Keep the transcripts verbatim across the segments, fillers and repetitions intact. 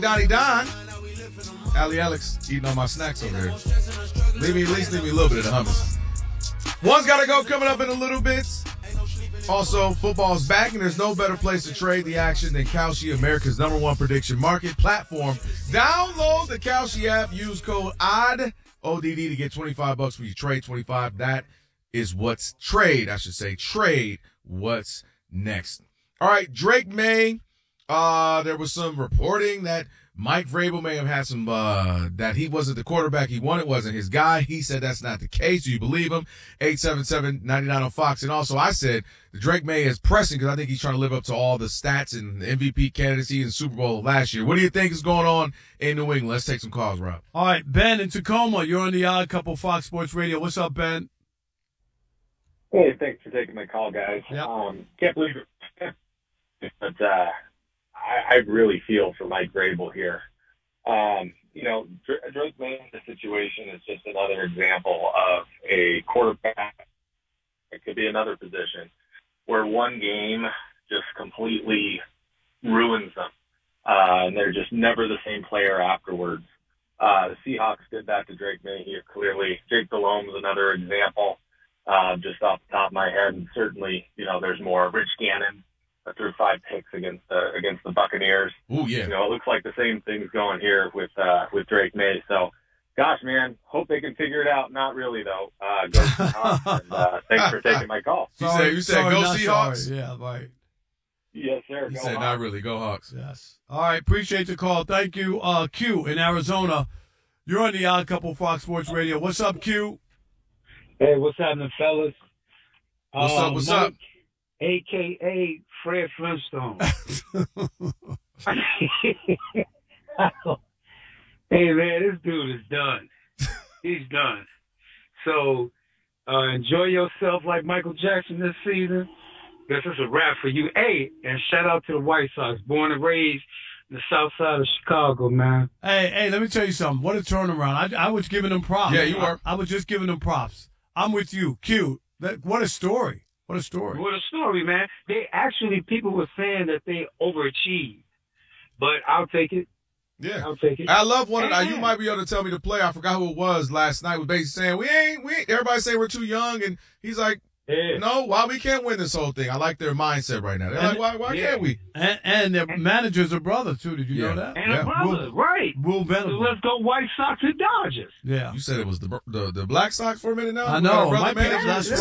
Donnie Don. Ali Alex eating on my snacks over there. Leave me, at least leave me a little bit of the hummus. One's got to go coming up in a little bit. Also, football's back, and there's no better place to trade the action than Kalshi, America's number one prediction market platform. Download the Kalshi app. Use code O D D, O D D, to get twenty-five bucks when you trade twenty-five. That is what's trade, I should say. Trade what's next. All right, Drake May. Uh, there was some reporting that Mike Vrabel may have had some, uh, that he wasn't the quarterback he wanted, wasn't his guy. He said that's not the case. Do you believe him? eight seven seven, nine nine on Fox. And also I said Drake May is pressing because I think he's trying to live up to all the stats and the M V P candidacy in the Super Bowl last year. What do you think is going on in New England? Let's take some calls, Rob. All right, Ben in Tacoma. You're on the Odd Couple Fox Sports Radio. What's up, Ben? Hey, thanks for taking my call, guys. Yep. Um, can't believe it. But, uh, I, I really feel for Mike Vrabel here. Um, you know, Drake May in this situation is just another example of a quarterback. It could be another position where one game just completely ruins them. Uh, and they're just never the same player afterwards. Uh, the Seahawks did that to Drake May here, clearly. Jake Delhomme is another example, uh, just off the top of my head. And certainly, you know, there's more. Rich Gannon threw five picks against the against the Buccaneers. Oh yeah. You know, it looks like the same thing's going here with uh, with Drake May. So, gosh, man, hope they can figure it out. Not really though. Uh, go Seahawks. And, uh, thanks for taking my call. You said you said Sorry, go not Seahawks. sorry. Yeah, right. Yes, sir. You Go said Hawks. not really. Go Hawks. Yes. All right, appreciate the call. Thank you, uh, Q in Arizona. You're on the Odd Couple Fox Sports Radio. What's up, Q? Hey, what's happening, fellas? What's Uh, up? What's Mike, up? A K A Fred Flintstone. Hey, man, this dude is done. He's done. So uh, enjoy yourself like Michael Jackson this season. This is a wrap for you. Hey, and shout out to the White Sox, born and raised in the south side of Chicago, man. Hey, hey, let me tell you something. What a turnaround. I, I was giving them props. Yeah, you are. I, I was just giving them props. I'm with you. Q, that, what a story. What a story. What a story, man. They actually, people were saying that they overachieved. But I'll take it. Yeah. I'll take it. I love one of Hey, you man. might be able to tell me the player. I forgot who it was last night. Was basically saying we ain't we ain't, everybody say we're too young, and he's like, Yeah. no, why we can't win this whole thing? I like their mindset right now. They're like, why why Yeah. can't we? And, and their manager's a brother, too. Did you Yeah. know that? And Yeah. a brother, right. Will So Venable. let's go White Sox and Dodgers. Yeah. You said it was the the, the Black Sox for a minute now. I We got know. a brother Might be, manager? that's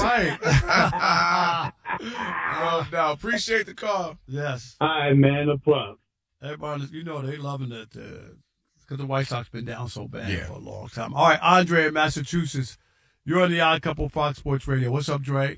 right. No doubt. Appreciate the call. Yes. All right, man, no problem. Everybody, you know, they loving it because the White Sox been down so bad Yeah. for a long time. All right, Andre in Massachusetts. You're on the Odd Couple Fox Sports Radio. What's up, Dre?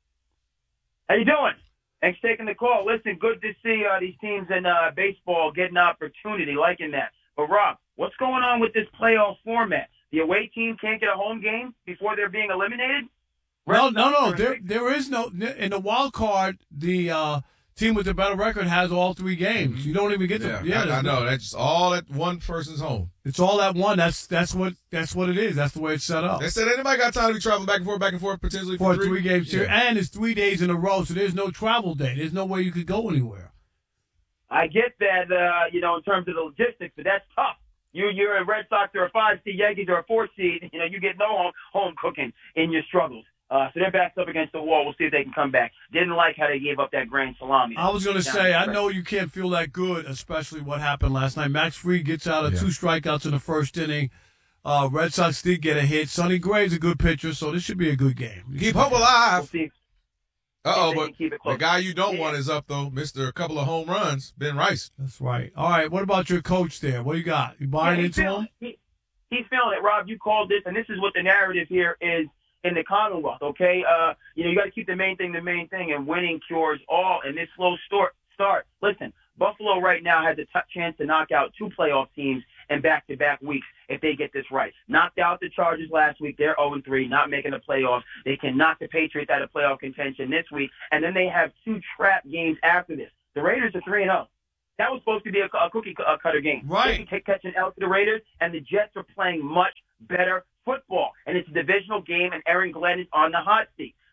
How you doing? Thanks for taking the call. Listen, good to see uh, these teams in uh, baseball getting opportunity, liking that. But, Rob, what's going on with this playoff format? The away team can't get a home game before they're being eliminated? No, no, no. There, there is no in the wild card. The uh, team with the better record has all three games. You don't even get to. Yeah, Yeah, I, I there's no- know. That's just all at one person's home. It's all at one. That's that's what that's what it is. That's the way it's set up. They said anybody got time to be traveling back and forth, back and forth, potentially For for a three game series, Yeah. and it's three days in a row, so there's no travel day. There's no way you could go anywhere. I get that, uh, you know, in terms of the logistics, but that's tough. You, you're a Red Sox or a five seed, Yankees or a four seed. You know, you get no home, home cooking in your struggles. Uh, so they're backed up against the wall. We'll see if they can come back. Didn't like how they gave up that grand salami. I was going to Down say, the I stretch. know you can't feel that good, especially what happened last night. Max Fried gets out of Yeah. two strikeouts in the first inning. Uh, Red Sox did get a hit. Sonny Gray's a good pitcher, so this should be a good game. Keep hope We'll alive. see. Uh oh, they but can keep it the close. guy you don't Yeah. want is up though, Mister A couple of home runs, Ben Rice. That's right. All right, what about your coach there? What you got? You buying Yeah, he's into feeling him? it. He, he's feeling it, Rob. You called this, and this is what the narrative here is in the Commonwealth, okay? Uh, you know, you got to keep the main thing the main thing, and winning cures all in this slow start. start. Listen, Buffalo right now has a t- chance to knock out two playoff teams in back-to-back weeks if they get this right. Knocked out the Chargers last week. They're oh and three, not making the playoffs. They can knock the Patriots out of playoff contention this week, and then they have two trap games after this. The Raiders are three and oh. That was supposed to be a, a cookie cu- a cutter game. Right. They can catch an L to the Raiders, and the Jets are playing much better football. And it's a divisional game, and Aaron Glenn is on the hot seat.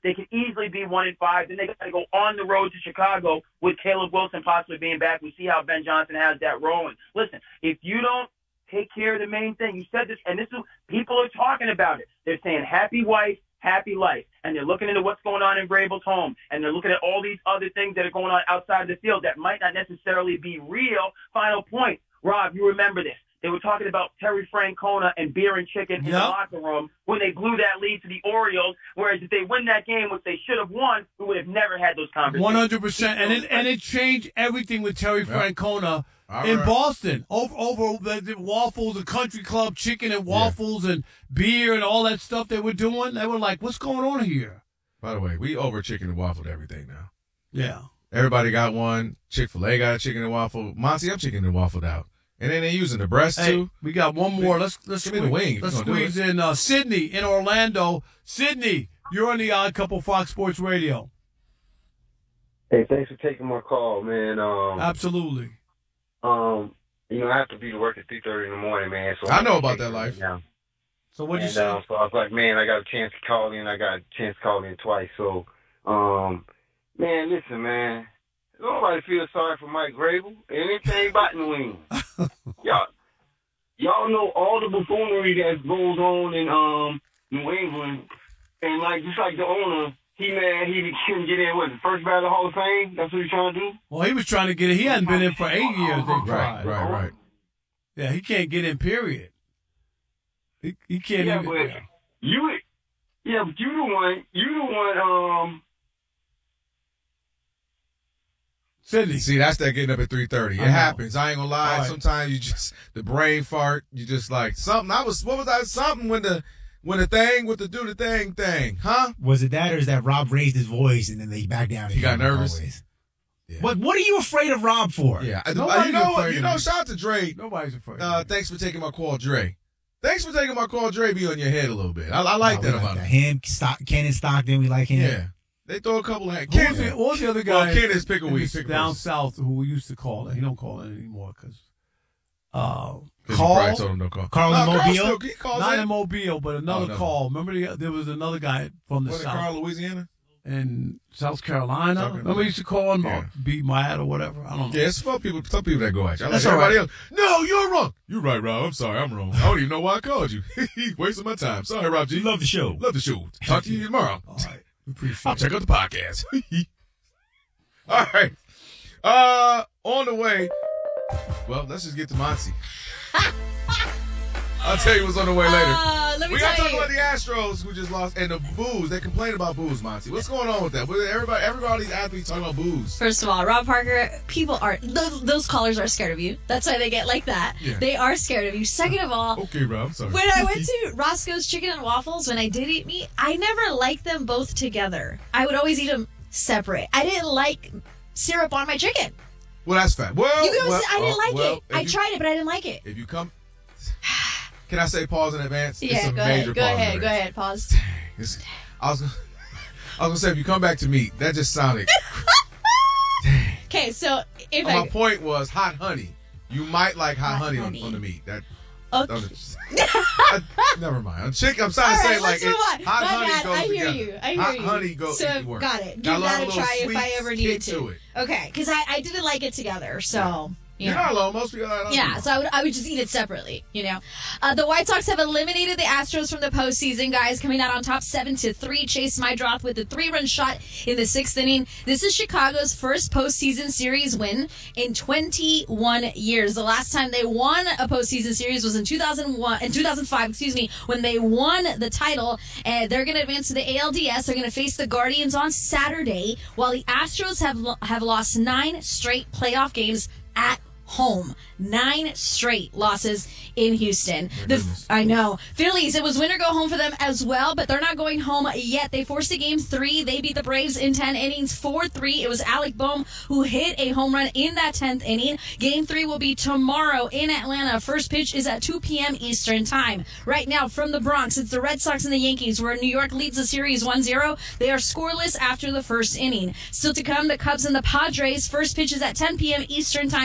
They could easily be one and five. Then they got to go on the road to Chicago with Caleb Wilson possibly being back. We see how Ben Johnson has that rolling. Listen, if you don't take care of the main thing, you said this, and this is people are talking about it. They're saying happy wife, happy life, and they're looking into what's going on in Vrabel's home, and they're looking at all these other things that are going on outside of the field that might not necessarily be real. Final point, Rob, you remember this. They were talking about Terry Francona and beer and chicken in Yep. the locker room when they blew that lead to the Orioles, whereas if they win that game, which they should have won, we would have never had those conversations. One hundred percent, and it and it changed everything with Terry Yep. Francona All in right. Boston over over the, the waffles, the country club chicken and waffles and beer and all that stuff they were doing. They were like, "What's going on here?" By the way, we over chicken and waffled everything now. Yeah, Everybody got one. Chick-fil-A got a chicken and waffle. Monty, I'm chicken and waffled out. And then they using the breast hey, too. we got one more. Let's let's Give me squeeze, the wing if let's you're gonna do squeeze in uh, Sydney in Orlando. Sydney, you're on the Odd Couple Fox Sports Radio. Hey, thanks for taking my call, man. Um, Absolutely. um, you know, I have to be to work at three thirty in the morning, man. So I I'm know gonna about take that it life. right now. So what you And say? uh, so I was like, man, I got a chance to call in. I got a chance to call in twice. So, um, man, listen, man. Nobody feels sorry for Mike Vrabel. Anything but New England. y'all, y'all know all the buffoonery that goes on in um New England, and like just like the owner, he mad he couldn't get in. What, the first ballot Hall of Fame? That's what he's trying to do. Well, he was trying to get in. He hadn't been in for eight years. They Right, tried. right, right. Yeah, he can't get in. Period. He, he can't Yeah, even. but you, yeah, but you the one, you the one. Um, Sydney. See, that's that getting up at three thirty. It I know. happens. I ain't gonna lie. All right. Sometimes you just the brain fart. You just like something. I was what was I something when the when the thing with the do the thing thing, huh? Was it that, or is that Rob raised his voice and then they back down? He got again, like nervous? always? Yeah. What What are you afraid of Rob for? Yeah, I, Nobody's you know what? afraid You of know, me. shout out to Dre. Nobody's afraid. Uh, thanks for taking my call, Dre. Thanks for taking my call, Dre. Be on your head a little bit. I, I like Oh, that we like about that. him. Him, Stock, Kenan Stockton, we like him. Yeah, they throw a couple of Who Ken, was, the, what was the other well, guy? Ken is pick a in week. the- Pick down first. south who we used to call it. He don't call it anymore because uh, 'Cause you Carl, probably told him no call. Carl no, in Carl Mobile? still- he calls not in. in Mobile, but another Oh, no. call. Remember the, there was another guy from the Was it south Carl, Louisiana? in South Carolina. Okay. Remember he used to call him Yeah. or beat my hat or whatever. I don't know. Yeah, it's some people, some people that go at you. I like That's all everybody right. else. No, you're wrong. You're right, Rob. I'm sorry, I'm wrong. I don't even know why I called you. Wasting my time. Sorry, Rob G. Love the show. Love the show. Talk to you tomorrow. All right, we appreciate I'll it. check out the podcast. All right. Uh, on the way. Well, let's just get to Monty. I'll tell you what's on the way later. Uh, let me We got to tell talk you. about the Astros who just lost and the booze. They complain about booze, Monty. What's going on with that? What- Everybody, everybody, all these athletes talking about booze. First of all, Rob Parker, people are those, those callers are scared of you. That's why they get like that. Yeah. They are scared of you. Second of all, Okay, Rob. I'm sorry. when I went to Roscoe's Chicken and Waffles, when I did eat meat, I never liked them both together. I would always eat them separate. I didn't like syrup on my chicken. Well, that's fine. Well, You guys, well, I didn't uh, like well, it. if I you- tried it, but I didn't like it. If you come, can I say pause in advance? It's Yeah, a go major ahead. Go pause in ahead. Go advance. ahead. Pause. It's- I was, gonna- I was gonna say if you come back to meat, that just sounded. Okay, so if my I point was hot honey. You might like hot, Hot honey, honey. On, on the meat. That. okay. I, never mind. On chicken, I'm trying All to say right, like let's move it, on. hot My honey bad. goes I hear together. you. I hear hot you. honey goes. So it works. got it. Give Got a that little a try if sweet I ever kick needed to to. it. Okay, because I, I didn't like it together. So You're yeah. not alone. Most people are not Yeah, alone. so I would I would just eat it separately, you know. Uh, the White Sox have eliminated the Astros from the postseason, guys, coming out on top seven to three. Chase Mydroth with a three-run shot in the sixth inning. This is Chicago's first postseason series win in twenty-one years. The last time they won a postseason series was in two thousand one, in two thousand five, excuse me, when they won the title. And they're going to advance to the A L D S. They're going to face the Guardians on Saturday, while the Astros have lo- have lost nine straight playoff games at home. Nine straight losses in Houston. The, I know. Phillies, it was win or go home for them as well, but they're not going home yet. They forced a game three. They beat the Braves in ten innings, four three. It was Alec Boehm who hit a home run in that tenth inning. Game three will be tomorrow in Atlanta. First pitch is at two p.m. Eastern time. Right now, from the Bronx, it's the Red Sox and the Yankees, where New York leads the series one zero. They are scoreless after the first inning. Still to come, the Cubs and the Padres. First pitch is at ten p.m. Eastern time.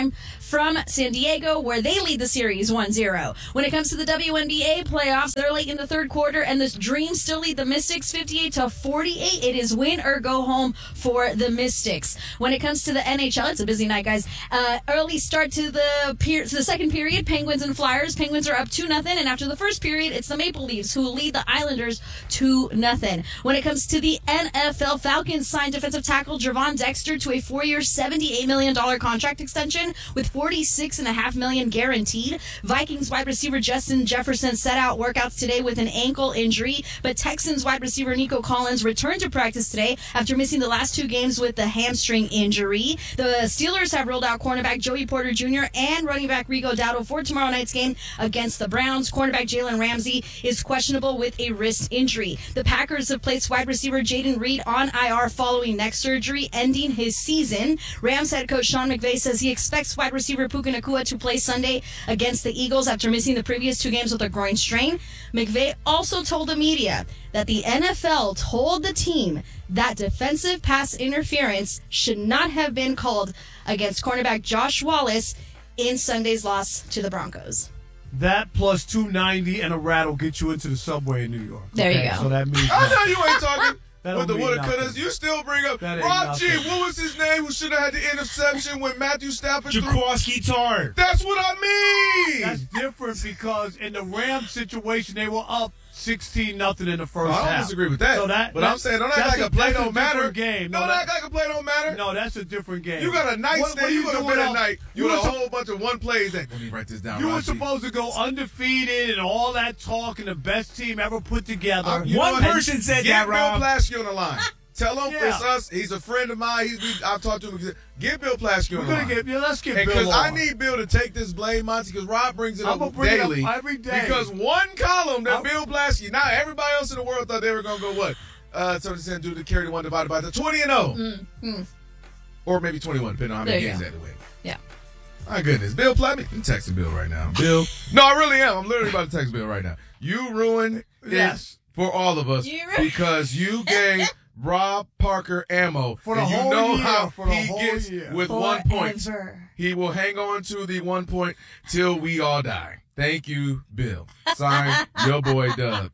from San Diego, where they lead the series one zero. When it comes to the W N B A playoffs, they're late in the third quarter, and the Dreams still lead the Mystics fifty-eight to forty-eight. It is win or go home for the Mystics. When it comes to the N H L, it's a busy night, guys. Uh, early start to the per- to the second period, Penguins and Flyers. Penguins are up two nothing, and after the first period, it's the Maple Leafs who lead the Islanders two nothing. When it comes to the N F L, Falcons signed defensive tackle Javon Dexter to a four-year, seventy-eight million dollars contract extension with forty-six point five million dollars guaranteed. Vikings wide receiver Justin Jefferson set out workouts today with an ankle injury, but Texans wide receiver Nico Collins returned to practice today after missing the last two games with the hamstring injury. The Steelers have ruled out cornerback Joey Porter Junior and running back Rico Dowdle for tomorrow night's game against the Browns. Cornerback Jalen Ramsey is questionable with a wrist injury. The Packers have placed wide receiver Jaden Reed on I R following neck surgery, ending his season. Rams head coach Sean McVay says he expects wide receiver Puka Nacua to play Sunday against the Eagles after missing the previous two games with a groin strain. McVay also told the media that the N F L told the team that defensive pass interference should not have been called against cornerback Josh Wallace in Sunday's loss to the Broncos. That plus two ninety and a rat will get you into the subway in New York. There okay? you go. So that means I know you ain't talking That with the don't mean woulda, nothing. couldas. You still bring up That ain't Rob G. nothing. What was his name who should have had the interception when Matthew Stafford threw? Jaworski Tart. That's what I mean. That's different because in the Rams situation, they were up sixteen nothing in the first No, I don't half. disagree with that. So that but that- I'm saying, don't act that's like a play that's don't matter. different Game. No, Don't that- act like a play don't matter. No, that's a different game. You got a night What- stay. what are You you could have doing been a up- night. You You with a were sup- whole bunch of one plays. That, let me write this down. You were Rob G. supposed to go undefeated and all that talk and the best team ever put together. Uh, you know One what? person said Get that, Bill Rob. Plaschke on the line. Tell him Yeah. it's us. He's a friend of mine. He's, we, I've talked to him. Get Bill Plaschke We're on the gonna line. get, yeah, let's get Because Bill I on. need Bill to take this blame, Monty, because Rob brings it I'm up gonna bring it up daily. every day. Because one column that I'm- Bill Plaschke, now everybody else in the world thought they were going to go what? Uh, so they said do the carry the one divided by the twenty and oh. Mm-hmm. Or maybe twenty-one, depending on how many There you games go. they had to win. Yeah. My goodness. Bill Plaschke. I'm texting Bill right now. Bill. No, I really am. I'm literally about to text Bill right now. You ruined Yes. it for all of us You ru- because you gave Rob Parker ammo. For the and you whole know year, how for the he whole gets year. with one point. Forever. He will hang on to the one point till we all die. Thank you, Bill. Signed, your boy Doug.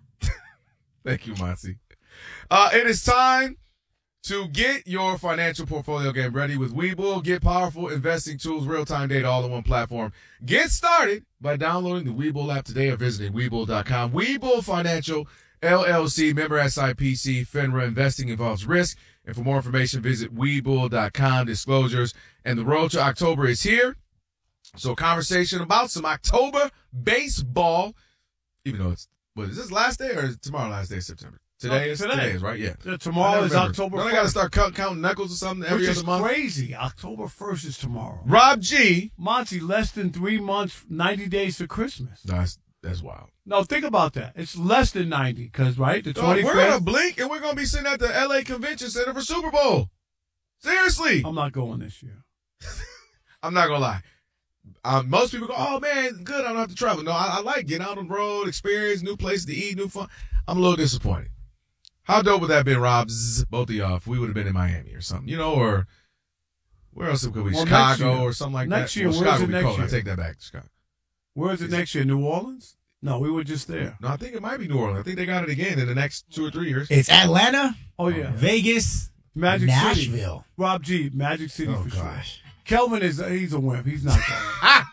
Thank you, Monty. Uh, it is time to get your financial portfolio game ready with Webull. Get powerful investing tools, real-time data, all in one platform. Get started by downloading the Webull app today or visiting Webull dot com. Webull Financial, L L C, member S I P C, FINRA. Investing involves risk. And for more information, visit Webull dot com. Disclosures. And the road to October is here. So conversation about some October baseball, even though it's, what is this, last day or is tomorrow last day of September? Today No, is today. today is right, yeah. Yeah, tomorrow I is remember. October Don't I got to first. start count, counting knuckles or something every Which other is month? crazy. October first is tomorrow. Rob G. Monty, less than three months, ninety days to Christmas. That's, that's wild. No, think about that. It's less than ninety because, right, the Dog, we're going to twenty-fifth. blink and we're going to be sitting at the L A Convention Center for Super Bowl. Seriously. I'm not going this year. I'm not going to lie. Um, most people go, oh, man, good, I don't have to travel. No, I, I like getting out on the road, experience, new places to eat, new fun. I'm a little disappointed. How dope would that have been, Rob? Zzz, both of y'all, if we would have been in Miami or something, you know, or where else could we? Well, next Chicago year. or something like Next that. year, well, where's Chicago it would be next cold. year? I take that back. Chicago. Where is it next year? New Orleans? No, we were just there. No, I think it might be New Orleans. I think they got it again in the next two or three years. It's Atlanta, Oh, yeah. Vegas, Magic City. Nashville. Rob G, Magic City Oh, for sure. gosh. Kelvin is, he's a wimp. He's not going.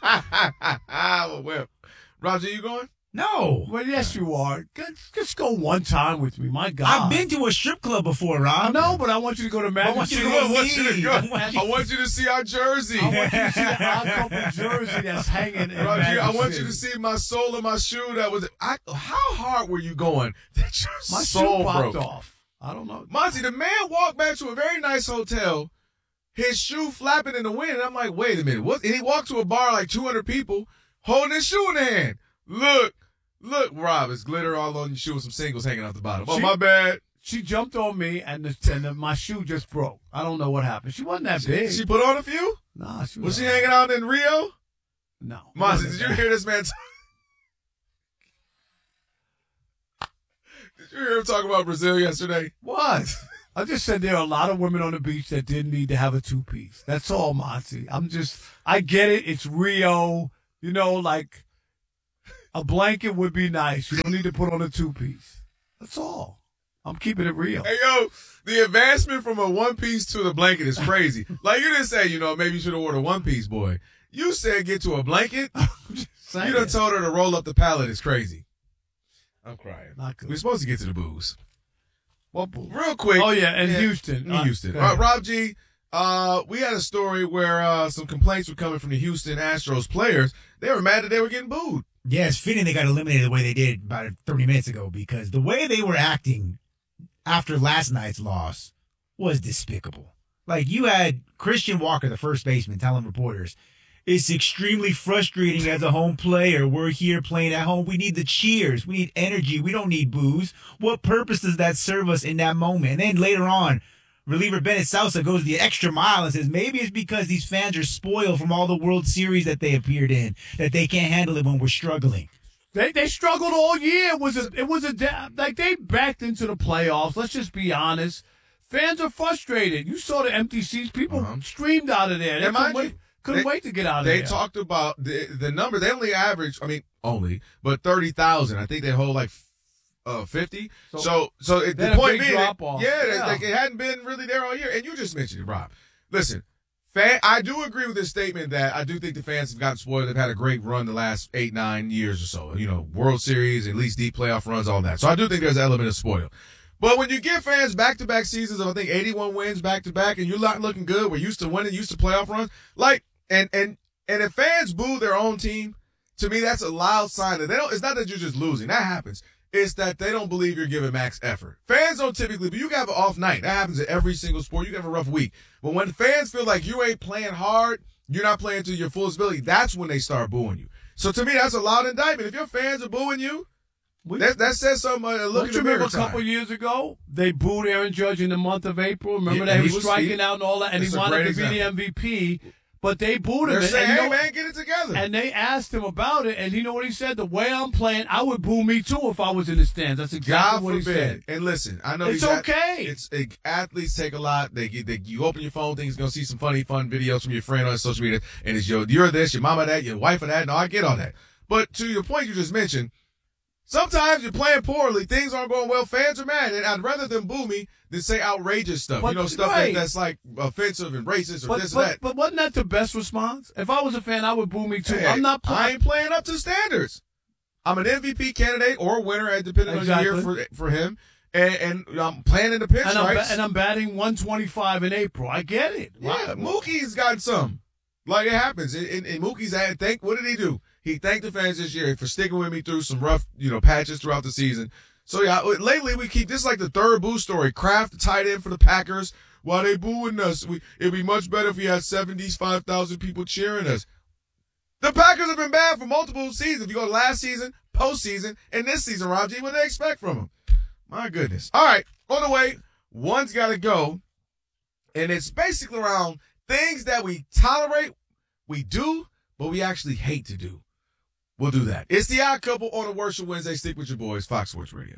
well, well. Roger, you going? No. Well, yes, you are. Just, just go one time with me. My God. I've been to a strip club before, Rob. No, but I want you to go to Magic want you City. to go I want you to me. go. I want you- I want you to see our jersey. I want you to see the odd couple jersey that's hanging in Roger, Magic I want City. you to see my sole of my shoe that was. I, how hard were you going? That your My soul shoe popped broke. off. I don't know. Monty, the man walked back to a very nice hotel, his shoe flapping in the wind. And I'm like, wait a minute. What? And he walked to a bar like two hundred people holding his shoe in the hand. Look, look, Rob, it's glitter all on your shoe with some singles hanging out the bottom. Oh, She- my bad. She jumped on me, and, the, and the, my shoe just broke. I don't know what happened. She wasn't that big. She put on a few? nah, she Was was she hanging out in Rio? No. Monty, Wasn't did you that. hear this man talk? Did you hear him talk about Brazil yesterday? What? I just said there are a lot of women on the beach that didn't need to have a two-piece. That's all, Monty. I'm just, I get it. It's Rio. You know, like a blanket would be nice. You don't need to put on a two-piece. That's all. I'm keeping it real. Hey, yo, the advancement from a one-piece to the blanket is crazy. Like, you didn't say, you know, maybe you should have ordered a one-piece, boy. You said get to a blanket. You done told her to roll up the pallet. It's crazy. I'm crying. Not good. We're supposed to get to the booze. What booze? Real quick. Oh, yeah, in Houston. In Uh, Houston. go Uh, ahead. Rob G., uh, we had a story where uh, some complaints were coming from the Houston Astros players. They were mad that they were getting booed. Yeah, it's fitting they got eliminated the way they did about thirty minutes ago because the way they were acting after last night's loss was despicable. Like, you had Christian Walker, the first baseman, telling reporters, it's extremely frustrating as a home player. We're here playing at home. We need the cheers. We need energy. We don't need booze. What purpose does that serve us in that moment? And then later on, reliever Bennett Sousa goes the extra mile and says maybe it's because these fans are spoiled from all the World Series that they appeared in, that they can't handle it when we're struggling. They they struggled all year. It was a, it was a like they backed into the playoffs. Let's just be honest. Fans are frustrated. You saw the empty seats. People Uh-huh. streamed out of there. They And couldn't mind wait, you, couldn't they- wait to get out of They there. talked about the the number. They only average, I mean, only, but thirty thousand. I think they hold like uh, fifty. So- So, so, it, They the had a point big being, drop-off. yeah, Yeah. Like it hadn't been really there all year. And you just mentioned it, Rob. Listen, fan, I do agree with this statement that I do think the fans have gotten spoiled. They've had a great run the last eight, nine years or so. You know, World Series, at least deep playoff runs, all that. So I do think there's an element of spoil. But when you give fans back-to-back seasons of, I think, eighty-one wins back-to-back, and you're not looking good, we're used to winning, used to playoff runs, like, and and and if fans boo their own team, to me, that's a loud sign that they don't, it's not that you're just losing. That happens. It's that they don't believe you're giving max effort. Fans don't typically, but you can have an off night. That happens in every single sport. You can have a rough week. But when fans feel like you ain't playing hard, you're not playing to your fullest ability, that's when they start booing you. So to me, that's a loud indictment. If your fans are booing you, that, that says something. Uh, look Don't in you the mirror remember a time. couple years ago, they booed Aaron Judge in the month of April? Remember Yeah, that he he was was- striking he- out and all that, and that's he a wanted great to be the M V P, but they booed him. They're And- saying, and you hey, know- man, get it together. And they asked him about it, and you know what he said? The way I'm playing, I would boo me too if I was in the stands. That's exactly God what he forbid. said. And listen, I know It's these ath- okay. It's uh, athletes take a lot. They, they you open your phone, things gonna see some funny, fun videos from your friend on social media, and it's your you're this, your mama that, your wife of that. No, I get all that. But to your point you just mentioned, sometimes you're playing poorly, things aren't going well, fans are mad, and I'd rather them boo me than say outrageous stuff. But- you know, stuff right. that, that's like offensive and racist or But, this but, or that. but wasn't that the best response? If I was a fan, I would boo me too. Hey, I'm not I playing. ain't playing up to standards. I'm an M V P candidate or a winner, depending Exactly. on the year for for him. And, and I'm playing in the And I'm, pinstripes. ba- and I'm batting one twenty-five in April. I get it. Yeah, Mookie's got some. Like it happens. And, and, and Mookie's had thank. What did he do? He thanked the fans this year for sticking with me through some rough, you know, patches throughout the season. So yeah, lately we keep this is like the third boo story. Kraft, the tight end for the Packers. Why they booing us? We it'd be much better if we had seventy-five thousand people cheering us. The Packers have been bad for multiple seasons. If you go to last season, postseason, and this season, Rob G, what do they expect from them? My goodness. All right, on the way, one's got to go, and it's basically around things that we tolerate, we do, but we actually hate to do. We'll do that. It's the Odd Couple on a Worship Wednesday. Stick with your boys, Fox Sports Radio.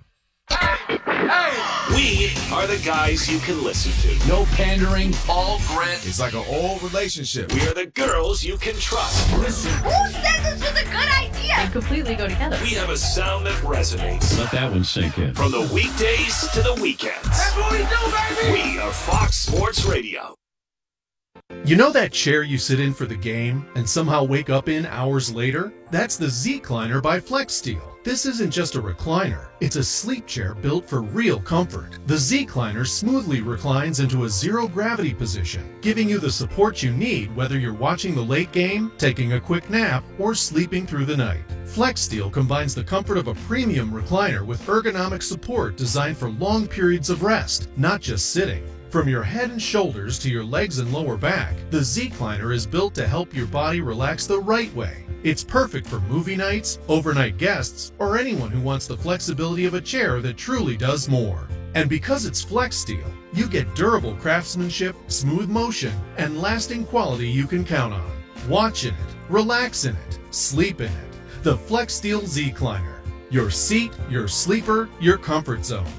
We are the guys you can listen to. No pandering, all grit. It's like an old relationship. We are the girls you can trust. Listen. Who said this was a good idea? They completely go together. We have a sound that resonates. Let that one sink in. From the weekdays to the weekends. That's what we do, baby! We are Fox Sports Radio. You know that chair you sit in for the game and somehow wake up in hours later? That's the Z-Cliner by FlexSteel. This isn't just a recliner, it's a sleep chair built for real comfort. The Z-Cliner smoothly reclines into a zero-gravity position, giving you the support you need whether you're watching the late game, taking a quick nap, or sleeping through the night. FlexSteel combines the comfort of a premium recliner with ergonomic support designed for long periods of rest, not just sitting. From your head and shoulders to your legs and lower back, the Z-Cliner is built to help your body relax the right way. It's perfect for movie nights, overnight guests, or anyone who wants the flexibility of a chair that truly does more. And because it's FlexSteel, you get durable craftsmanship, smooth motion, and lasting quality you can count on. Watch in it, relax in it, sleep in it. The FlexSteel Z-Cliner. Your seat, your sleeper, your comfort zone.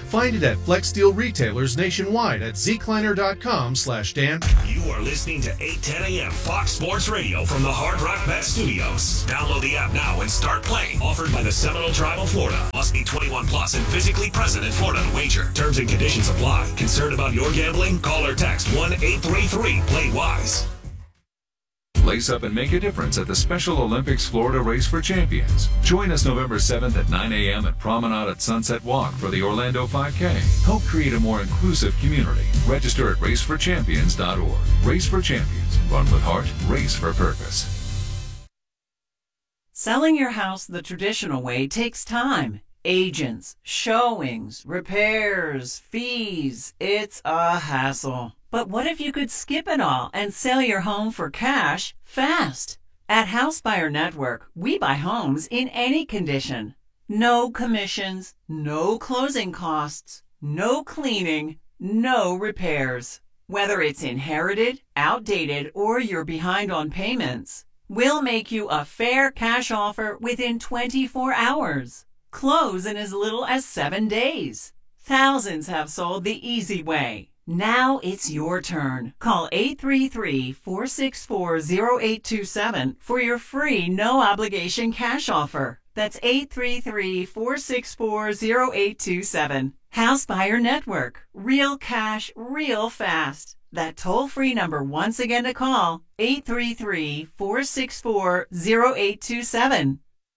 Find it at Flex Steel retailers nationwide at zkleiner.com slash Dan. You are listening to eight ten a.m. Fox Sports Radio from the Hard Rock Bet Studios. Download the app now and start playing. Offered by the Seminole Tribe of Florida. Must be twenty-one plus and physically present in Florida to wager. Terms and conditions apply. Concerned about your gambling? Call or text one eight three three play wise. Lace up and make a difference at the Special Olympics Florida Race for Champions. Join us November seventh at nine a.m. at Promenade at Sunset Walk for the Orlando five K. Help create a more inclusive community. Register at race for champions dot org. Race for Champions. Run with heart. Race for purpose. Selling your house the traditional way takes time. Agents, showings, repairs, fees. It's a hassle. But what if you could skip it all and sell your home for cash fast? At House Buyer Network, we buy homes in any condition. No commissions, no closing costs, no cleaning, no repairs. Whether it's inherited, outdated, or you're behind on payments, we'll make you a fair cash offer within twenty-four hours. Close in as little as seven days. Thousands have sold the easy way. Now it's your turn. Call eight three three, four six four, zero eight two seven for your free no-obligation cash offer. That's eight three three, four six four, zero eight two seven. House Buyer Network. Real cash, real fast. That toll-free number once again to call, eight three three, four six four, zero eight two seven.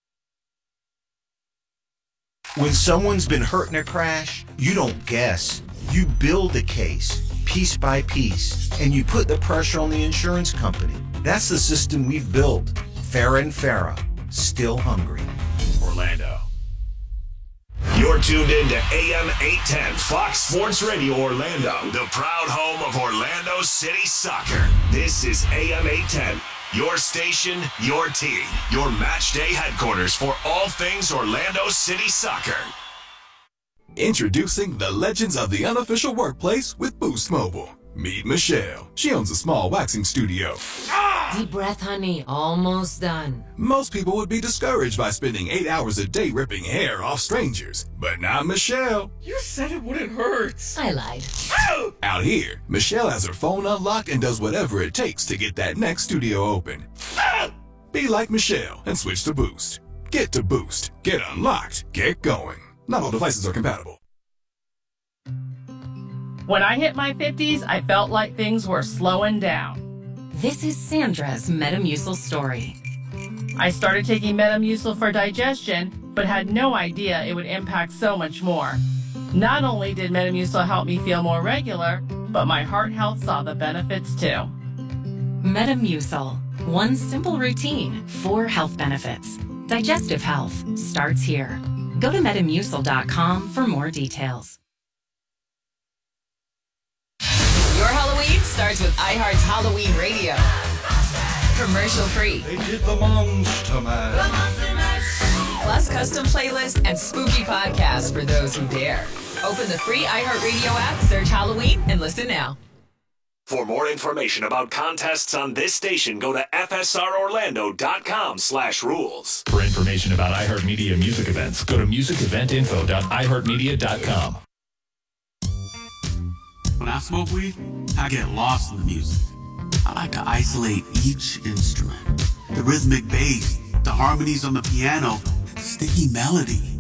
When someone's been hurt in a crash, you don't guess. You build a case, piece by piece, and you put the pressure on the insurance company. That's the system we've built. Farah and Farah, still hungry. Orlando. You're tuned in to A M eight ten Fox Sports Radio Orlando, the proud home of Orlando City Soccer. This is A M eight ten. Your station, your team, your match day headquarters for all things Orlando City Soccer. Introducing the legends of the unofficial workplace with Boost Mobile. Meet Michelle. She owns a small waxing studio. Deep breath, honey. Almost done. Most people would be discouraged by spending eight hours a day ripping hair off strangers. But not Michelle. You said it wouldn't hurt. I lied. Out here, Michelle has her phone unlocked and does whatever it takes to get that next studio open. Be like Michelle and switch to Boost. Get to Boost. Get unlocked. Get going. Not all devices are compatible. When I hit my fifties, I felt like things were slowing down. This is Sandra's Metamucil story. I started taking Metamucil for digestion, but had no idea it would impact so much more. Not only did Metamucil help me feel more regular, but my heart health saw the benefits too. Metamucil. One simple routine, four health benefits. Digestive health starts here. Go to metamucil dot com for more details. Your Halloween starts with iHeart's Halloween Radio. Commercial free. They did the Monster Mash. Plus custom playlists and spooky podcasts for those who dare. Open the free iHeartRadio app, search Halloween, and listen now. For more information about contests on this station, go to f s r orlando dot com slash rules. For information about iHeartMedia music events, go to music event info dot i heart media dot com. When I smoke weed, I get lost in the music. I like to isolate each instrument. The rhythmic bass, the harmonies on the piano, the sticky melody.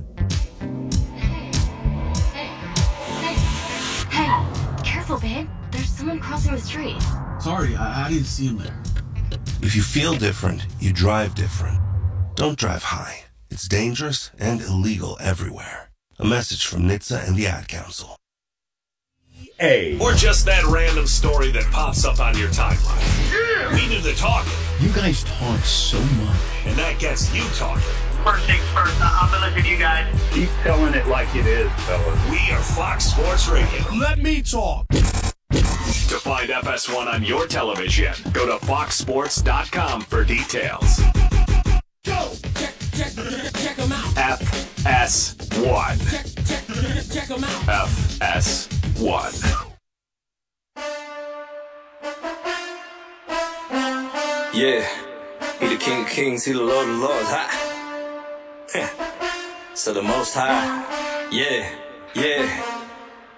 Hey, hey, hey, hey, careful, babe. There's someone crossing the street. Sorry, I, I didn't see him there. If you feel different, you drive different. Don't drive high. It's dangerous and illegal everywhere. A message from N H T S A and the Ad Council. A. Or just that random story that pops up on your timeline. Yeah. We do the talking. You guys talk so much. And that gets you talking. First things first, I'm gonna listen to you guys. Keep telling it like it is, fellas. We are Fox Sports Radio. Let me talk. To find F S one on your television, go to fox sports dot com for details. Go! Check, check, check them out. F S one. Check, check, check them out. F S one. Yeah, he the King of Kings, he the Lord of Lords, ha. So the Most High, yeah, yeah.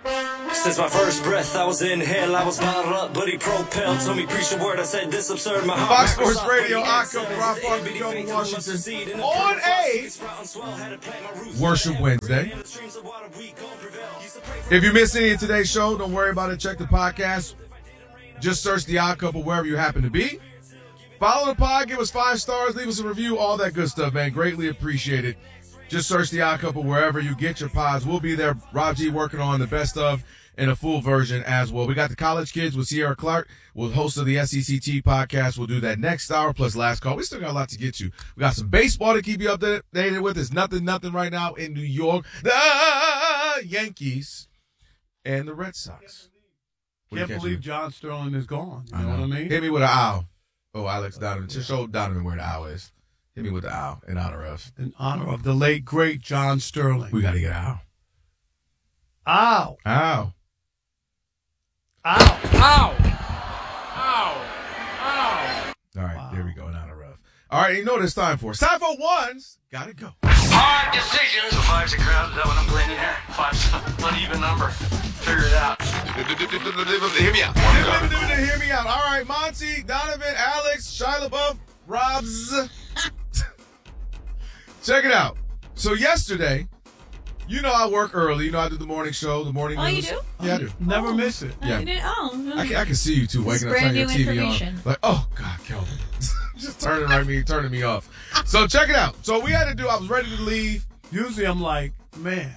Since my first breath, I was in hell. I was bottled up, but he propelled. Told me preach a word. I said this absurd. My Fox Sports Radio, October, Rob Parker, Joe Washington, on a Worship Wednesday. If you missed any of today's show, don't worry about it. Check the podcast. Just search The Odd Couple wherever you happen to be. Follow the pod, give us five stars, leave us a review, all that good stuff, man. Greatly appreciated. Just search The Odd Couple wherever you get your pods. We'll be there. Rob G working on the best of in a full version as well. We got the College Kids with Sierra Clark. We'll host of the S E C T podcast. We'll do that next hour plus last call. We still got a lot to get to. We got some baseball to keep you updated with. It's nothing, nothing right now in New York. The Yankees and the Red Sox. Can't believe John Sterling is gone. You know, know what I mean? Hit me with an owl. Oh, Alex Donovan. Just show Donovan where the owl is. Hit me with the owl in honor of. In honor of the late, great John Sterling. We got to get an owl. Ow. Ow. Ow. Ow. Ow. Ow. All right, wow. There we go, in honor of. All right, you know what it's time for. It's time for ones. Got to go. Hard decisions. So five's a crowd. Is that what I'm playing in here? Five's an even number. Figure it out. Hear me out. Hear me out. All right, Monty, Donovan, Alex, Shia LaBeouf, Robs. Check it out. So yesterday, you know I work early. You know I do the morning show, the morning oh, news. Oh, you do? Yeah, I do. Never oh. miss it. Yeah. You did? Oh. I can, I can see you, too, waking up, turning your T V on. Like, oh, God, Kelvin. Just turning right me, turning me off. So check it out. So we had to do, I was ready to leave. Usually I'm like, man,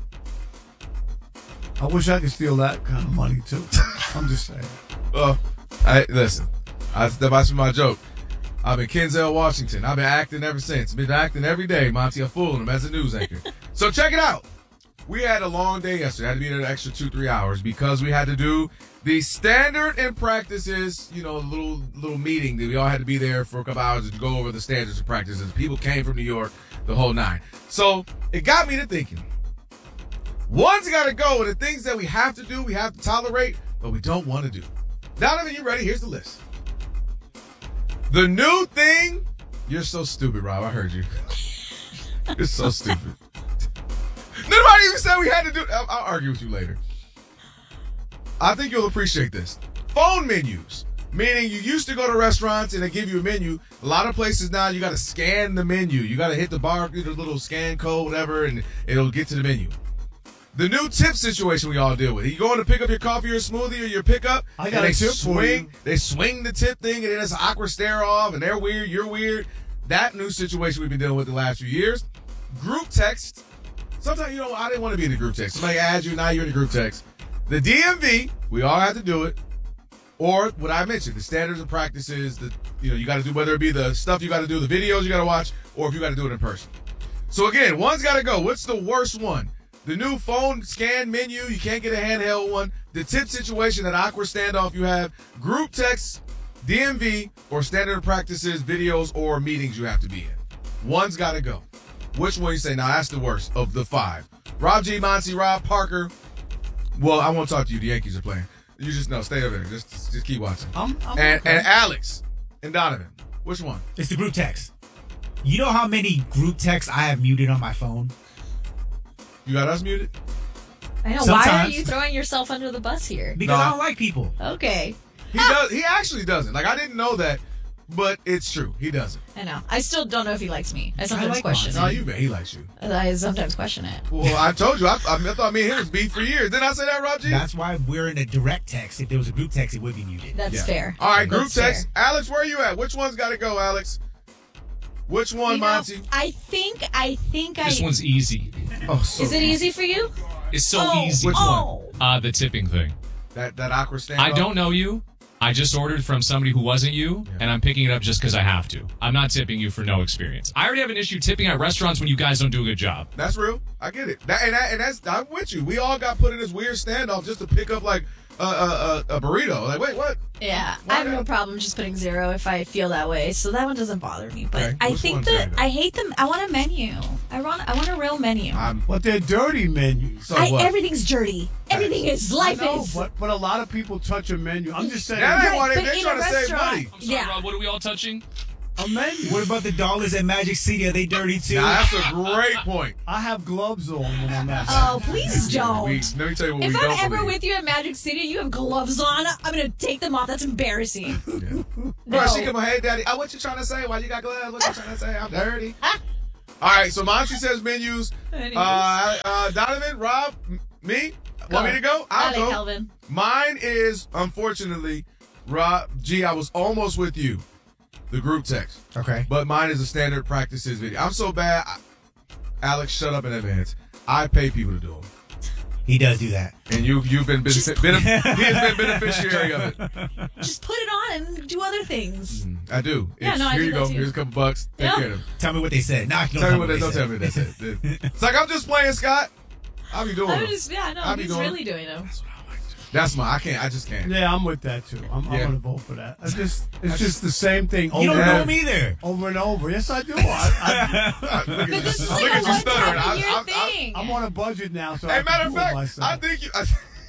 I wish I could steal that kind of money, too. I'm just saying. Uh, I, listen, I, that's my joke. I've been Kenzel Washington. I've been acting ever since. Been acting every day, Monty. I'm fooling him as a news anchor. So check it out. We had a long day yesterday. I had to be there an extra two, three hours because we had to do the standard and practices, you know, little little meeting that we all had to be there for a couple hours to go over the standards and practices. People came from New York, the whole nine. So it got me to thinking. One's got to go, and the things that we have to do, we have to tolerate, but we don't want to do. Donovan, you ready? Here's the list. The new thing, you're so stupid, Rob. I heard you. You're so stupid. Nobody even said we had to do I'll, I'll argue with you later. I think you'll appreciate this. Phone menus. Meaning you used to go to restaurants and they give you a menu. A lot of places now you got to scan the menu. You got to hit the bar, get a little scan code, whatever, and it'll get to the menu. The new tip situation we all deal with. You going to pick up your coffee or smoothie or your pickup, I got and a they tip swing, for you. They swing the tip thing, and then it's an awkward stare off, and they're weird, you're weird. That new situation we've been dealing with the last few years. Group text. Sometimes, you know, I didn't want to be in the group text. Somebody adds you, now you're in the group text. The D M V, we all have to do it. Or what I mentioned, the standards and practices that, you know, you got to do, whether it be the stuff you got to do, the videos you got to watch, or if you got to do it in person. So again, one's got to go. What's the worst one? The new phone scan menu, you can't get a handheld one. The tip situation, that awkward standoff you have. Group text, D M V, or standard practices, videos, or meetings you have to be in. One's got to go. Which one you say, now that's the worst of the five? Rob G, Monty, Rob, Parker. Well, I won't talk to you. The Yankees are playing. You just know. Stay over there. Just, just keep watching. I'm, I'm and, okay. and Alex and Donovan. Which one? It's the group text. You know how many group texts I have muted on my phone? You got us muted? I know. Sometimes. Why are you throwing yourself under the bus here? Because No. I don't like people. Okay. He does. He actually doesn't. Like, I didn't know that, but it's true. He doesn't. I know. I still don't know if he likes me. I sometimes like question No, it. you bet he likes you. I sometimes question it. Well, I told you. I, I thought me and him was beef for years. Didn't I say that, Rob G? That's why we're in a direct text. If there was a group text, it would be muted. That's Yeah. fair. All right, group That's text. fair. Alex, where are you at? Which one's got to go, Alex? Which one, You know, Monty? I think, I think This I... one's easy. Oh, so Is it easy for you? It's so Oh, easy. Which oh. one? Uh, the tipping thing. That that awkward standoff? I don't know you. I just ordered from somebody who wasn't you, Yeah. and I'm picking it up just because I have to. I'm not tipping you for no experience. I already have an issue tipping at restaurants when you guys don't do a good job. That's real. I get it. That, and, that, and that's I'm with you. We all got put in this weird standoff just to pick up like a, a, a, a burrito. Like, wait, what? Yeah, Why I have no not? problem just putting zero if I feel that way, so that one doesn't bother me. But Okay, I which think one's that gotta go? I hate them. I want a menu. I want. I want a real menu. I'm, But they're dirty menus. so I, what? everything's dirty. Everything is. I Life know, is. but, but a lot of people touch a menu. I'm just saying. Now they Right, want it. but They're in trying a to save restaurant- money. I'm sorry, Yeah. Rob, what are we all touching? A menu. What about the dollars at Magic City? Are they dirty too? Now, that's a great point. I have gloves on when I'm at. Oh, please don't. We, let me tell you what If we I'm don't ever believe. with you at Magic City, you have gloves on. I'm gonna take them off. That's embarrassing. Bro, she come on, hey, daddy. Oh, what you trying to say? Why you got gloves? What you trying to say? I'm dirty. All right, so Monty says menus. Menus. Uh, uh, Donovan, Rob, m- me. Want me to go? I'll Dale, go. Kelvin. Mine is, unfortunately, Rob, G, I was almost with you. The group text. Okay. But mine is a standard practices video. I'm so bad. I, Alex, shut up in advance. I pay people to do them. He does do that. And you, you've been, benefit, benef- he has been beneficiary of it. Just put it on and do other things. I do. Yeah, It's- no, I here do you that go. too. Here's a couple bucks. Take Yeah. care of them. Tell me what they said. Nah, don't Tell me what they they, don't tell me what they said. It's like, I'm just playing, Scott. I'll be doing I'm them. just, yeah, no, I'll be he's doing really doing them. That's my, I can't, I just can't. Yeah, I'm with that too. I'm, I'm Yeah. gonna vote for that. It's just, it's just the same thing. Over You don't and know over- him either. Over and over. Yes, I do. I, I, Look at But this is Look like at a you stuttering. one-time a I- year I- I- thing. I'm on a budget now, so I Hey, can matter of fool fact, myself. I think you. I,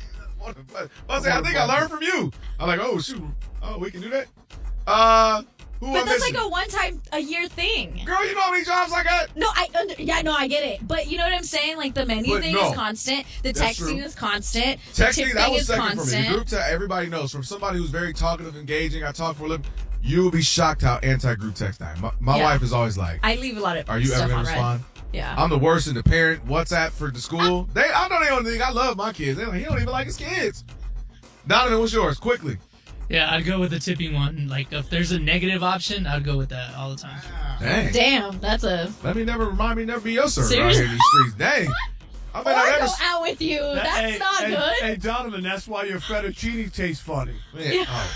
I, say, I think I learned from you. I'm like, oh shoot, oh we can do that. Uh, who But am I that's missing? like a one-time a year thing. Girl, you know how many jobs I got? No, I under, yeah, no, I get it. But you know what I'm saying? Like the menu But thing no. is constant. The That's texting true. is constant. The Texting, tip that thing was is second for me. constant. The group text, everybody knows. From somebody who's very talkative, engaging, I talk for a living. You will be shocked how anti-group text I am. My, my Yeah. wife is always like, I leave a lot of "Are you stuff ever on gonna red. respond?" Yeah. I'm the worst in the parent WhatsApp for the school. They, I know they don't think I love my kids. They don't, he don't even like his kids. Donovan, what's yours? Quickly. Yeah, I'd go with the tipping one. Like, if there's a negative option, I'd go with that all the time. Dang. Damn, that's a. Let me never remind me never be your server out Seriously? here in these streets. Dang. I may Or not go ever. out with you. That- That's hey, not hey, good. Hey, Donovan, that's why your fettuccine tastes funny. Man, Yeah. oh.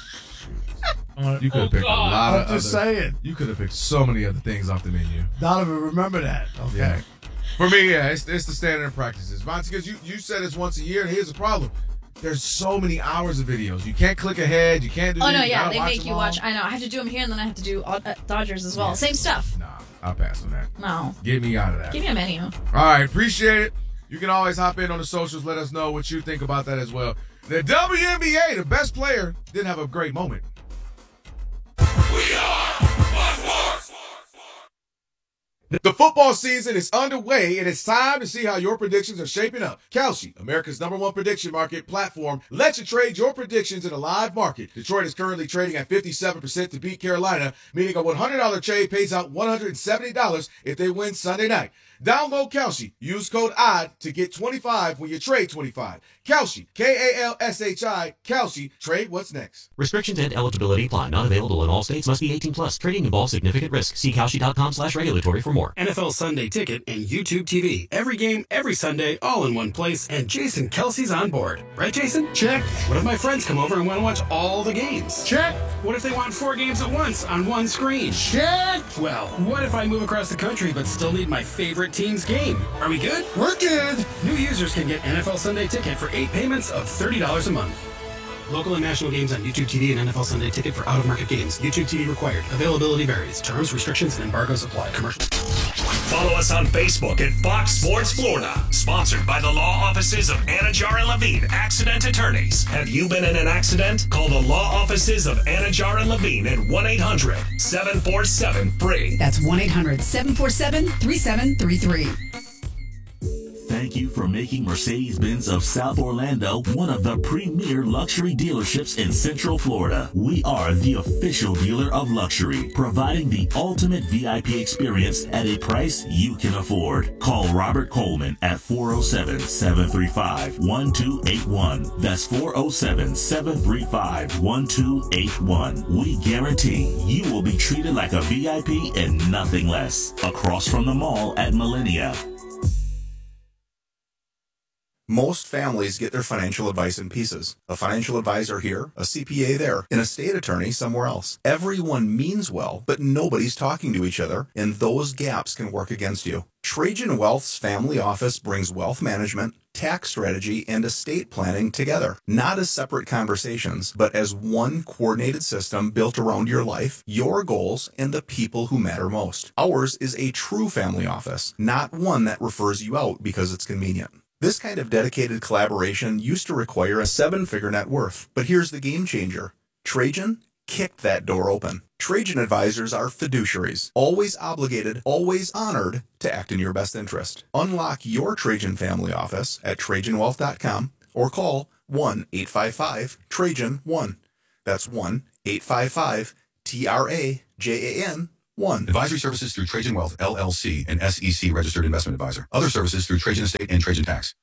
You could have Oh, picked God. a lot I'm of just other, saying. You could have picked so many other things off the menu. Donovan, remember that. Okay. Yeah. For me, yeah, it's, it's the standard practices. Monty, because you, you said it's once a year, and here's the problem. There's so many hours of videos. You can't click ahead. You can't do Oh these, no, you yeah, gotta they watch make them you all. watch. I know. I have to do them here, and then I have to do uh, Dodgers as well. Yeah. Same stuff. Nah, I'll pass on that. No. Get me out of that. Give me a menu. All right, appreciate it. You can always hop in on the socials. Let us know what you think about that as well. The W N B A, the best player, didn't have a great moment. The football season is underway, and it's time to see how your predictions are shaping up. Kalshi, America's number one prediction market platform, lets you trade your predictions in a live market. Detroit is currently trading at fifty-seven percent to beat Carolina, meaning a one hundred dollars trade pays out one hundred seventy dollars if they win Sunday night. Download Kalshi. Use code O D D to get twenty-five when you trade twenty-five. Kalshi, K A L S H I, Kalshi. Trade what's next. Restrictions and eligibility apply. Not available in all states. Must be eighteen plus. Trading involves significant risk. See Kalshi.com slash regulatory for more. N F L Sunday Ticket and YouTube T V. Every game, every Sunday, all in one place. And Jason Kelsey's on board. Right, Jason? Check. What if my friends come over and want to watch all the games? Check. What if they want four games at once on one screen? Check. Well, what if I move across the country but still need my favorite team's game? Are we good? We're good. New users can get N F L Sunday Ticket for eight payments of thirty dollars a month. Local and national games on YouTube T V and N F L Sunday Ticket for out-of-market games. YouTube T V required. Availability varies. Terms, restrictions, and embargoes apply. Commercial. Follow us on Facebook at Fox Sports Florida. Sponsored by the law offices of Anajar and Levine, accident attorneys. Have you been in an accident? Call the law offices of Anajar and Levine at one eight hundred seven four seven free. That's one eight hundred seven four seven three seven three three. Thank you for making Mercedes-Benz of South Orlando one of the premier luxury dealerships in Central Florida. We are the official dealer of luxury, providing the ultimate V I P experience at a price you can afford. Call Robert Coleman at four oh seven, seven three five, one two eight one. That's four oh seven, seven three five, one two eight one. We guarantee you will be treated like a V I P and nothing less. Across from the mall at Millennia. Most families get their financial advice in pieces. A financial advisor here, a C P A there, and a state attorney somewhere else. Everyone means well, but nobody's talking to each other, and those gaps can work against you. Trajan Wealth's family office brings wealth management, tax strategy, and estate planning together. Not as separate conversations, but as one coordinated system built around your life, your goals, and the people who matter most. Ours is a true family office, not one that refers you out because it's convenient. This kind of dedicated collaboration used to require a seven-figure net worth, but here's the game changer. Trajan kicked that door open. Trajan advisors are fiduciaries, always obligated, always honored to act in your best interest. Unlock your Trajan family office at Trajan Wealth dot com or call one eight five five Trajan one. That's one eight five five T R A J A N one. Advisory services through Trajan Wealth, L L C, an S E C registered investment advisor. Other services through Trajan Estate and Trajan Tax.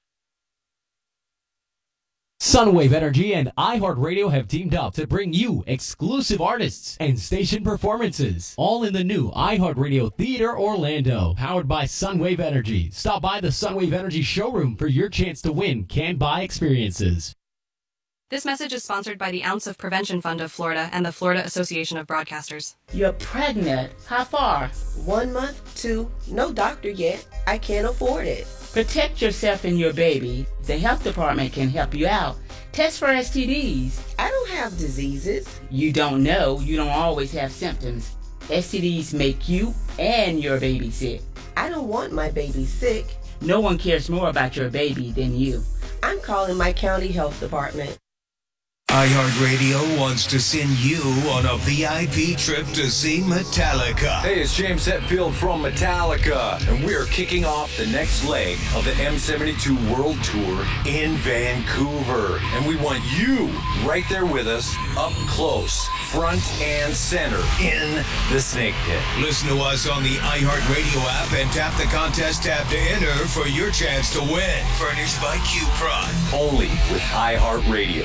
Sunwave Energy and iHeartRadio have teamed up to bring you exclusive artists and station performances, all in the new iHeartRadio Theater Orlando, powered by Sunwave Energy. Stop by the Sunwave Energy showroom for your chance to win can-buy experiences. This message is sponsored by the Ounce of Prevention Fund of Florida and the Florida Association of Broadcasters. You're pregnant. How far? One month, two. No doctor yet. I can't afford it. Protect yourself and your baby. The health department can help you out. Test for S T Ds. I don't have diseases. You don't know. You don't always have symptoms. S T Ds make you and your baby sick. I don't want my baby sick. No one cares more about your baby than you. I'm calling my county health department. iHeartRadio wants to send you on a V I P trip to see Metallica. Hey, it's James Hetfield from Metallica, and we're kicking off the next leg of the M seventy-two World Tour in Vancouver. And we want you right there with us, up close, front and center, in the Snake Pit. Listen to us on the iHeartRadio app and tap the contest tab to enter for your chance to win. Furnished by Q-Prod. Only with iHeartRadio.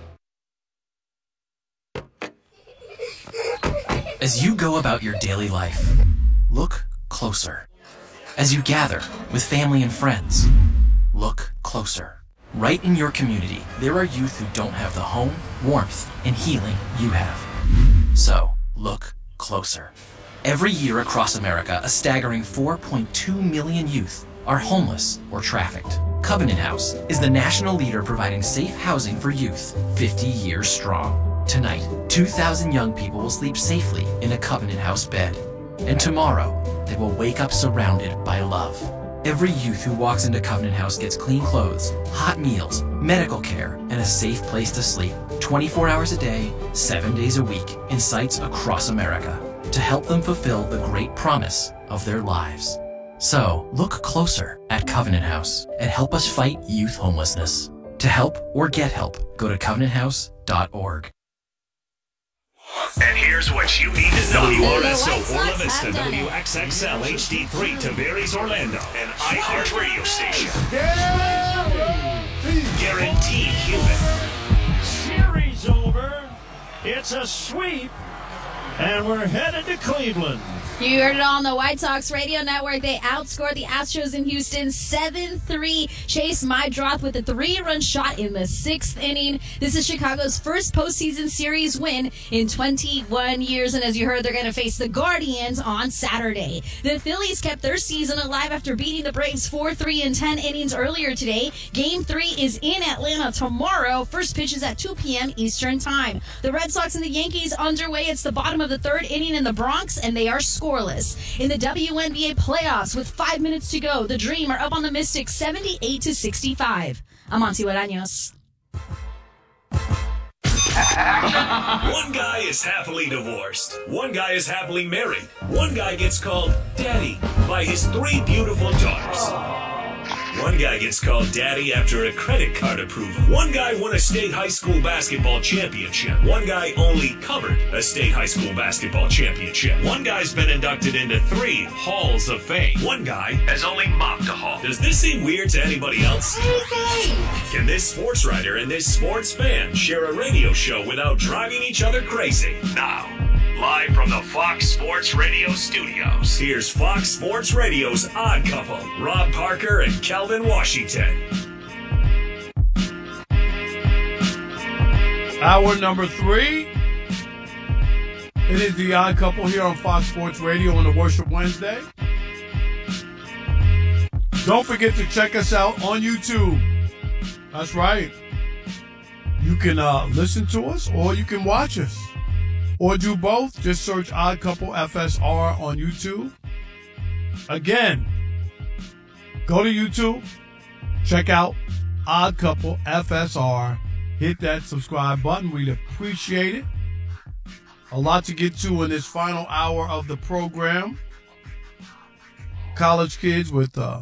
As you go about your daily life, look closer. As you gather with family and friends, look closer. Right in your community, there are youth who don't have the home, warmth, and healing you have. So, look closer. Every year across America, a staggering four point two million youth are homeless or trafficked. Covenant House is the national leader providing safe housing for youth, fifty years strong. Tonight, two thousand young people will sleep safely in a Covenant House bed. And tomorrow, they will wake up surrounded by love. Every youth who walks into Covenant House gets clean clothes, hot meals, medical care, and a safe place to sleep twenty-four hours a day, seven days a week, in sites across America to help them fulfill the great promise of their lives. So, look closer at Covenant House and help us fight youth homelessness. To help or get help, go to covenant house dot org. And here's what you need to know. W R S O Orla Vista, W X X L H D three, Tavares, Orlando, an iHeart radio station. Guaranteed human. Series over. It's a sweep. And we're headed to Cleveland. You heard it all on the White Sox radio network. They outscored the Astros in Houston seven three. Chase Meidroth with a three-run shot in the sixth inning. This is Chicago's first postseason series win in twenty-one years. And as you heard, they're going to face the Guardians on Saturday. The Phillies kept their season alive after beating the Braves four three in ten innings earlier today. Game three is in Atlanta tomorrow. First pitch is at two p.m. Eastern Time. The Red Sox and the Yankees underway. It's the bottom of the third inning in the Bronx, and they are scoreless. In the W N B A playoffs, with five minutes to go, the Dream are up on the Mystics seventy-eight to sixty-five. I'm Monty Guadaños. One guy is happily divorced. One guy is happily married. One guy gets called Daddy by his three beautiful daughters. One guy gets called Daddy after a credit card approval. One guy won a state high school basketball championship. One guy only covered a state high school basketball championship. One guy's been inducted into three halls of fame. One guy has only mopped a hall. Does this seem weird to anybody else? Can this sports writer and this sports fan share a radio show without driving each other crazy? Now, live from the Fox Sports Radio studios, here's Fox Sports Radio's Odd Couple, Rob Parker and Calvin Washington. Hour number three. It is the Odd Couple here on Fox Sports Radio on the Worship Wednesday. Don't forget to check us out on YouTube. That's right. You can uh, listen to us or you can watch us. Or do both. Just search Odd Couple F S R on YouTube. Again, go to YouTube. Check out Odd Couple F S R. Hit that subscribe button. We'd appreciate it. A lot to get to in this final hour of the program. College kids with uh,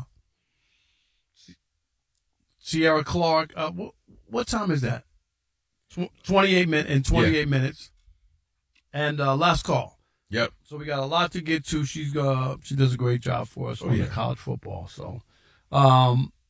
Sierra Clark. Uh, what, what time is that? twenty-eight minutes in twenty-eight yeah. minutes. And uh, last call. Yep. So we got a lot to get to. She's uh, she does a great job for us oh, on yeah. the college football. So, um,